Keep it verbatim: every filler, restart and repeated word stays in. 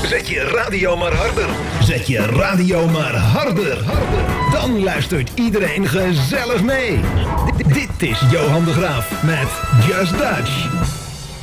Zet je radio maar harder. Zet je radio maar harder. harder. Dan luistert iedereen gezellig mee. D- dit is Johan de Graaf met Just Dutch.